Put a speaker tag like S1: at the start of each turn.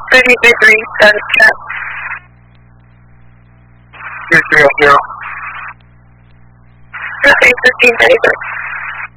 S1: City Victory, status check.
S2: 200.
S1: Nothing, 15 36.